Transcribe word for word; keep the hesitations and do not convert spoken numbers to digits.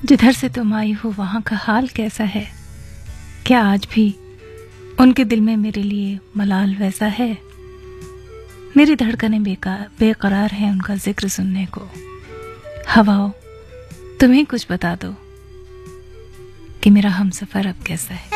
जिधर से तुम आई हो वहां का हाल कैसा है? क्या आज भी उनके दिल में मेरे लिए मलाल वैसा है? मेरी धड़कनें बेकार बेकरार हैं उनका जिक्र सुनने को। हवाओं, तुम ही कुछ बता दो कि मेरा हमसफर अब कैसा है।